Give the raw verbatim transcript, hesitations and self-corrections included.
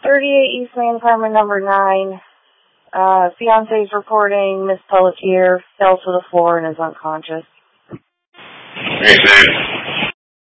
thirty-eight East Main, apartment number nine. Uh, fiance's reporting Miss Pelletier fell to the floor and is unconscious. Okay, thanks.